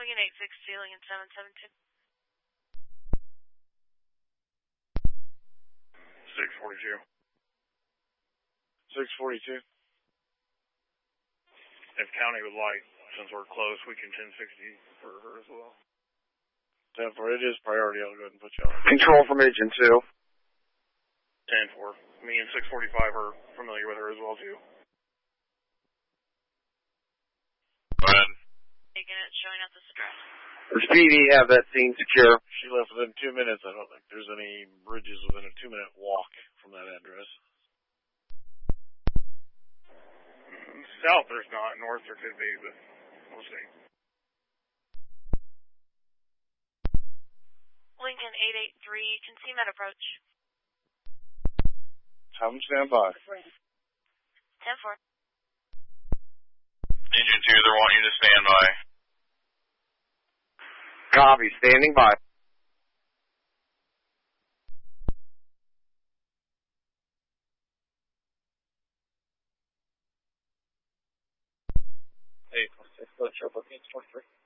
Lincoln 862, Lincoln 772. 642. 642. If county would like, since we're close, we can 1060 for her as well. 10-4, it is priority. I'll go ahead and put you on. Control from Agent 2. 10-4. Me and 645 are familiar with her as well, too. Go ahead. Taking it, showing up this address. Does PD have that scene secure? She left within 2 minutes. I don't think there's any bridges within a 2-minute walk from that address. South there's not. North there could be, but we'll see. Lincoln 883, can see med approach. Have them stand by. 10-4. Engine 2, they're wanting you to stand by. Copy, standing by. Hey, 6 Triple 23.